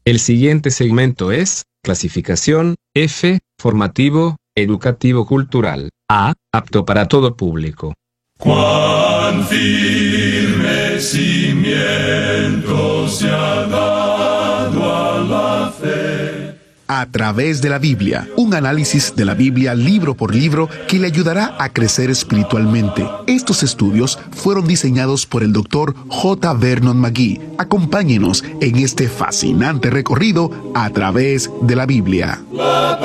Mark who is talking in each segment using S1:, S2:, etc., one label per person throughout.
S1: El siguiente segmento es clasificación F, formativo, educativo cultural. A, apto para todo público.
S2: Cuán firme cimiento se ha dado a la fe.
S3: A través de la Biblia, un análisis de la Biblia libro por libro que le ayudará a crecer espiritualmente. Estos estudios fueron diseñados por el Dr. J. Vernon McGee. Acompáñenos en este fascinante recorrido a través de la Biblia.
S2: La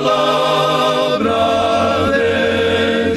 S2: palabra de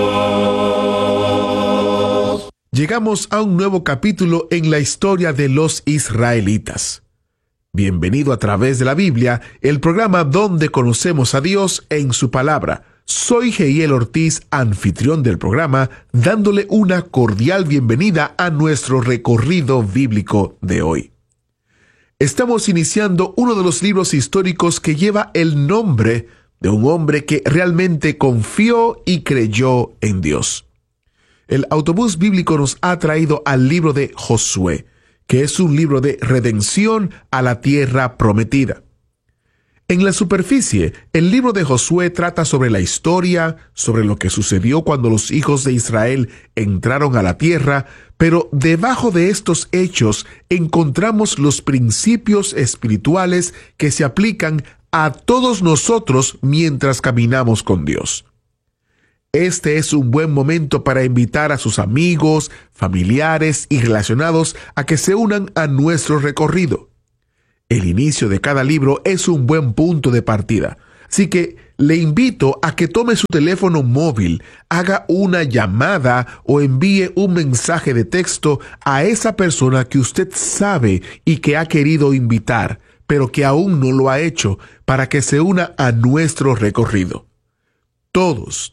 S2: Dios.
S3: Llegamos a un nuevo capítulo en la historia de los israelitas. Bienvenido a través de la Biblia, el programa donde conocemos a Dios en su palabra. Soy Jehiel Ortiz, anfitrión del programa, dándole una cordial bienvenida a nuestro recorrido bíblico de hoy. Estamos iniciando uno de los libros históricos que lleva el nombre de un hombre que realmente confió y creyó en Dios. El autobús bíblico nos ha traído al libro de Josué, que es un libro de redención a la tierra prometida. En la superficie, el libro de Josué trata sobre la historia, sobre lo que sucedió cuando los hijos de Israel entraron a la tierra, pero debajo de estos hechos encontramos los principios espirituales que se aplican a todos nosotros mientras caminamos con Dios. Este es un buen momento para invitar a sus amigos, familiares y relacionados a que se unan a nuestro recorrido. El inicio de cada libro es un buen punto de partida, así que le invito a que tome su teléfono móvil, haga una llamada o envíe un mensaje de texto a esa persona que usted sabe y que ha querido invitar, pero que aún no lo ha hecho, para que se una a nuestro recorrido. Todos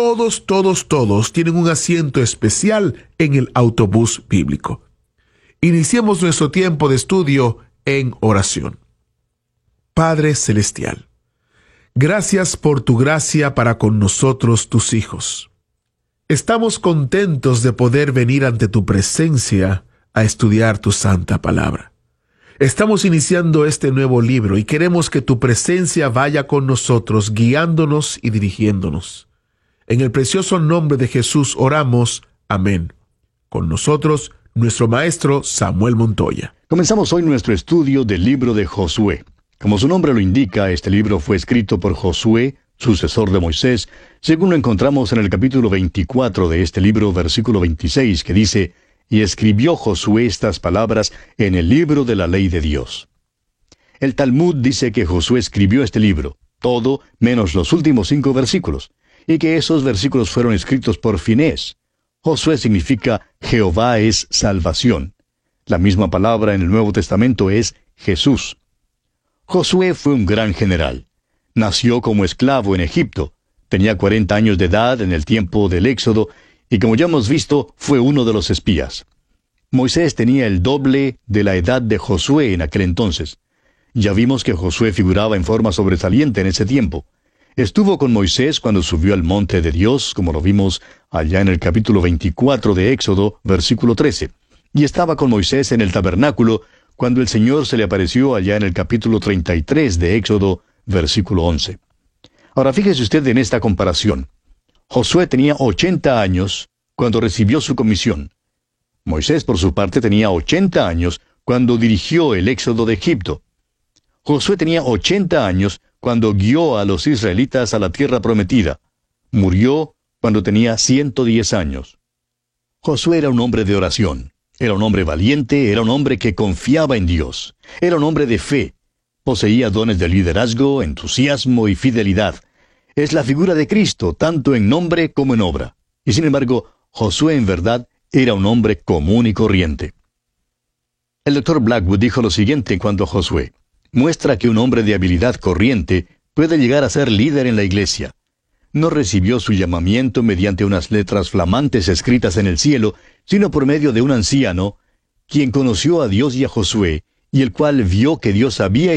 S3: tienen un asiento especial en el autobús bíblico. Iniciemos nuestro tiempo de estudio en oración. Padre Celestial, gracias por tu gracia para con nosotros, tus hijos. Estamos contentos de poder venir ante tu presencia a estudiar tu santa palabra. Estamos iniciando este nuevo libro y queremos que tu presencia vaya con nosotros, guiándonos y dirigiéndonos. En el precioso nombre de Jesús oramos. Amén. Con nosotros, nuestro maestro Samuel Montoya.
S4: Comenzamos hoy nuestro estudio del libro de Josué. Como su nombre lo indica, este libro fue escrito por Josué, sucesor de Moisés, según lo encontramos en el capítulo 24 de este libro, versículo 26, que dice: «Y escribió Josué estas palabras en el libro de la ley de Dios». El Talmud dice que Josué escribió este libro, todo menos los últimos 5 versículos, y que esos versículos fueron escritos por Finés. Josué significa Jehová es salvación. La misma palabra en el Nuevo Testamento es Jesús. Josué fue un gran general. Nació como esclavo en Egipto. Tenía 40 años de edad en el tiempo del Éxodo, y como ya hemos visto, fue uno de los espías. Moisés tenía el doble de la edad de Josué en aquel entonces. Ya vimos que Josué figuraba en forma sobresaliente en ese tiempo. Estuvo con Moisés cuando subió al monte de Dios, como lo vimos allá en el capítulo 24 de Éxodo, versículo 13. Y estaba con Moisés en el tabernáculo, cuando el Señor se le apareció allá en el capítulo 33 de Éxodo, versículo 11. Ahora fíjese usted en esta comparación. Josué tenía 80 años cuando recibió su comisión. Moisés, por su parte, tenía 80 años cuando dirigió el éxodo de Egipto. Josué tenía 80 años cuando guió a los israelitas a la tierra prometida. Murió cuando tenía 110 años. Josué era un hombre de oración. Era un hombre valiente, era un hombre que confiaba en Dios. Era un hombre de fe. Poseía dones de liderazgo, entusiasmo y fidelidad. Es la figura de Cristo, tanto en nombre como en obra. Y sin embargo, Josué en verdad era un hombre común y corriente. El Dr. Blackwood dijo lo siguiente en cuanto a Josué: muestra que un hombre de habilidad corriente puede llegar a ser líder en la iglesia. No recibió su llamamiento mediante unas letras flamantes escritas en el cielo, sino por medio de un anciano, quien conoció a Dios y a Josué, y el cual vio que Dios había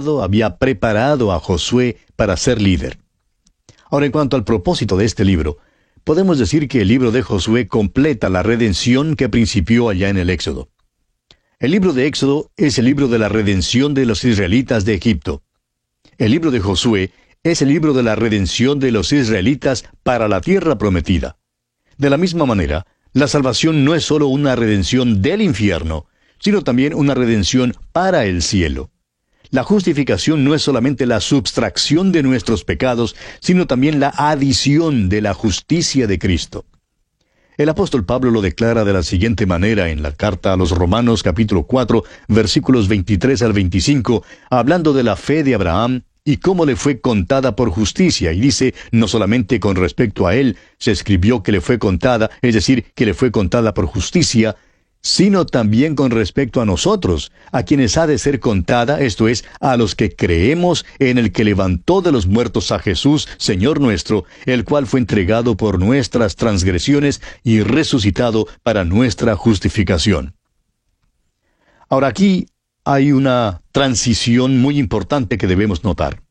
S4: preparado a Josué para ser líder. Ahora, en cuanto al propósito de este libro, podemos decir que el libro de Josué completa la redención que principió allá en el Éxodo. El libro de Éxodo es el libro de la redención de los israelitas de Egipto. El libro de Josué es el libro de la redención de los israelitas para la tierra prometida. De la misma manera, la salvación no es sólo una redención del infierno, sino también una redención para el cielo. La justificación no es solamente la subtracción de nuestros pecados, sino también la adición de la justicia de Cristo. El apóstol Pablo lo declara de la siguiente manera en la carta a los Romanos capítulo 4, versículos 23 al 25, hablando de la fe de Abraham y cómo le fue contada por justicia, y dice, no solamente con respecto a él se escribió que le fue contada, es decir, que le fue contada por justicia, sino también con respecto a nosotros, a quienes ha de ser contada, esto es, a los que creemos en el que levantó de los muertos a Jesús, Señor nuestro, el cual fue entregado por nuestras transgresiones y resucitado para nuestra justificación. Ahora aquí hay una transición muy importante que debemos notar.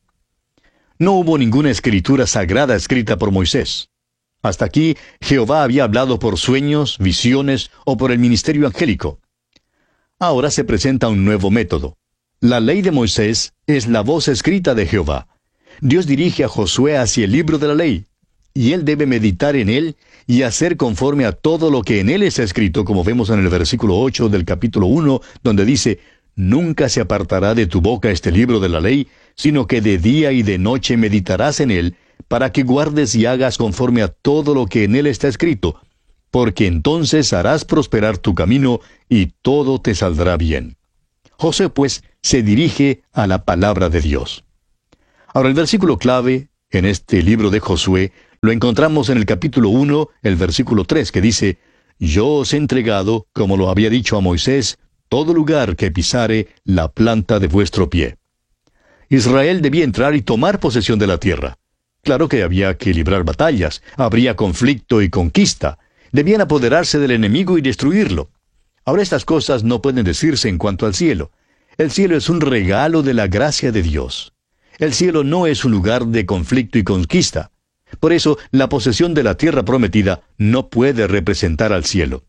S4: No hubo ninguna escritura sagrada escrita por Moisés. Hasta aquí, Jehová había hablado por sueños, visiones o por el ministerio angélico. Ahora se presenta un nuevo método. La ley de Moisés es la voz escrita de Jehová. Dios dirige a Josué hacia el libro de la ley, y él debe meditar en él y hacer conforme a todo lo que en él está escrito, como vemos en el versículo 8 del capítulo 1, donde dice, «Nunca se apartará de tu boca este libro de la ley, sino que de día y de noche meditarás en él, para que guardes y hagas conforme a todo lo que en él está escrito, porque entonces harás prosperar tu camino y todo te saldrá bien». José, pues, se dirige a la palabra de Dios. Ahora, el versículo clave en este libro de Josué lo encontramos en el capítulo 1, el versículo 3, que dice, «Yo os he entregado, como lo había dicho a Moisés, todo lugar que pisare la planta de vuestro pie». Israel debía entrar y tomar posesión de la tierra. Claro que había que librar batallas, habría conflicto y conquista. Debían apoderarse del enemigo y destruirlo. Ahora estas cosas no pueden decirse en cuanto al cielo. El cielo es un regalo de la gracia de Dios. El cielo no es un lugar de conflicto y conquista. Por eso, la posesión de la tierra prometida no puede representar al cielo.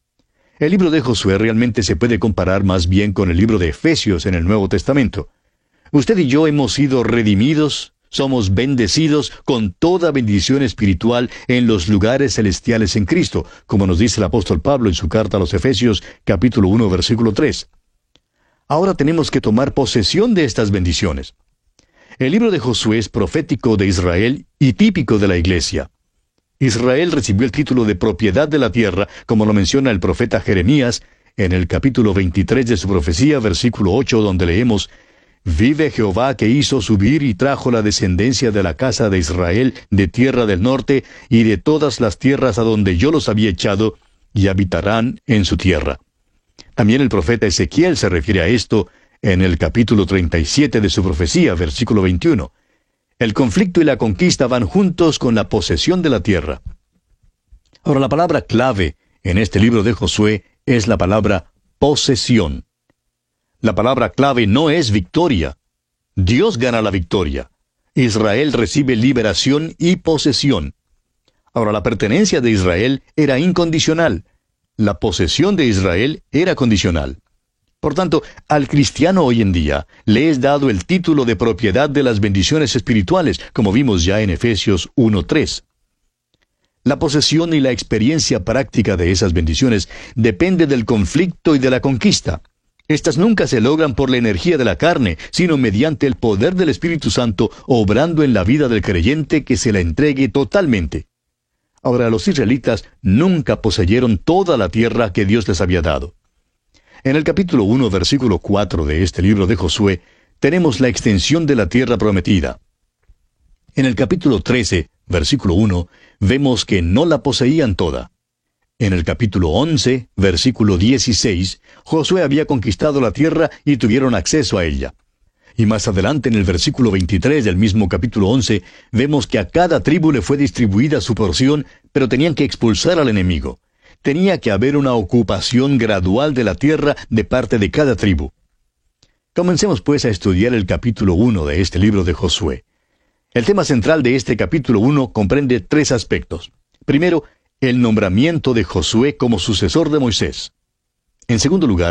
S4: El libro de Josué realmente se puede comparar más bien con el libro de Efesios en el Nuevo Testamento. Usted y yo hemos sido redimidos, somos bendecidos con toda bendición espiritual en los lugares celestiales en Cristo, como nos dice el apóstol Pablo en su carta a los Efesios, capítulo 1, versículo 3. Ahora tenemos que tomar posesión de estas bendiciones. El libro de Josué es profético de Israel y típico de la iglesia. Israel recibió el título de propiedad de la tierra, como lo menciona el profeta Jeremías, en el capítulo 23 de su profecía, versículo 8, donde leemos, «Vive Jehová que hizo subir y trajo la descendencia de la casa de Israel de tierra del norte y de todas las tierras a donde yo los había echado, y habitarán en su tierra». También el profeta Ezequiel se refiere a esto en el capítulo 37 de su profecía, versículo 21. El conflicto y la conquista van juntos con la posesión de la tierra. Ahora, la palabra clave en este libro de Josué es la palabra posesión. La palabra clave no es victoria. Dios gana la victoria. Israel recibe liberación y posesión. Ahora, la pertenencia de Israel era incondicional. La posesión de Israel era condicional. Por tanto, al cristiano hoy en día le es dado el título de propiedad de las bendiciones espirituales, como vimos ya en Efesios 1:3. La posesión y la experiencia práctica de esas bendiciones depende del conflicto y de la conquista. Estas nunca se logran por la energía de la carne, sino mediante el poder del Espíritu Santo obrando en la vida del creyente que se la entregue totalmente. Ahora, los israelitas nunca poseyeron toda la tierra que Dios les había dado. En el capítulo 1, versículo 4 de este libro de Josué, tenemos la extensión de la tierra prometida. En el capítulo 13, versículo 1, vemos que no la poseían toda. En el capítulo 11, versículo 16, Josué había conquistado la tierra y tuvieron acceso a ella. Y más adelante en el versículo 23 del mismo capítulo 11, vemos que a cada tribu le fue distribuida su porción, pero tenían que expulsar al enemigo. Tenía que haber una ocupación gradual de la tierra de parte de cada tribu. Comencemos pues a estudiar el capítulo 1 de este libro de Josué. El tema central de este capítulo 1 comprende 3 aspectos. Primero, el nombramiento de Josué como sucesor de Moisés. En segundo lugar,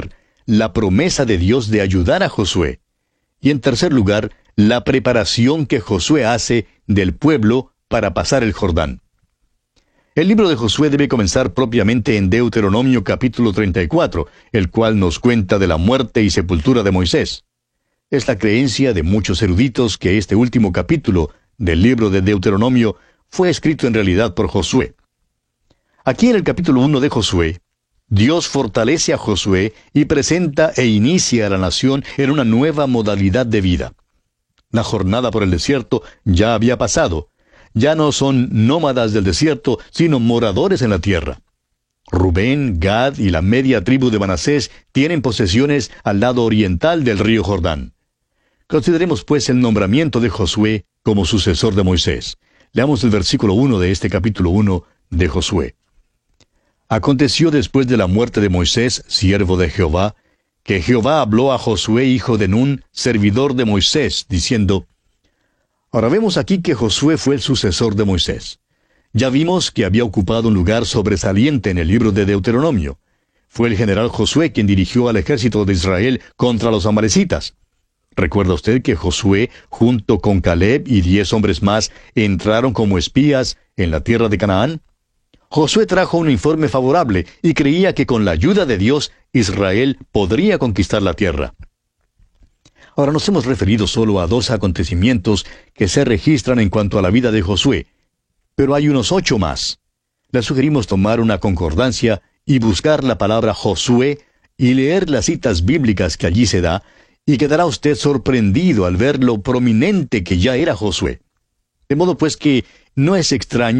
S4: la promesa de Dios de ayudar a Josué. Y en tercer lugar, la preparación que Josué hace del pueblo para pasar el Jordán. El libro de Josué debe comenzar propiamente en Deuteronomio capítulo 34, el cual nos cuenta de la muerte y sepultura de Moisés. Es la creencia de muchos eruditos que este último capítulo del libro de Deuteronomio fue escrito en realidad por Josué. Aquí en el capítulo 1 de Josué, Dios fortalece a Josué y presenta e inicia a la nación en una nueva modalidad de vida. La jornada por el desierto ya había pasado. Ya no son nómadas del desierto, sino moradores en la tierra. Rubén, Gad y la media tribu de Manasés tienen posesiones al lado oriental del río Jordán. Consideremos pues el nombramiento de Josué como sucesor de Moisés. Leamos el versículo 1 de este capítulo 1 de Josué. Aconteció después de la muerte de Moisés, siervo de Jehová, que Jehová habló a Josué hijo de Nun, servidor de Moisés, diciendo: Ahora vemos aquí que Josué fue el sucesor de Moisés. Ya vimos que había ocupado un lugar sobresaliente en el libro de Deuteronomio. Fue el general Josué quien dirigió al ejército de Israel contra los amalecitas. ¿Recuerda usted que Josué, junto con Caleb y 10 hombres más, entraron como espías en la tierra de Canaán? Josué trajo un informe favorable y creía que con la ayuda de Dios, Israel podría conquistar la tierra. Ahora nos hemos referido solo a 2 acontecimientos que se registran en cuanto a la vida de Josué, pero hay unos 8 más. Le sugerimos tomar una concordancia y buscar la palabra Josué y leer las citas bíblicas que allí se da, y quedará usted sorprendido al ver lo prominente que ya era Josué. De modo pues que no es extraño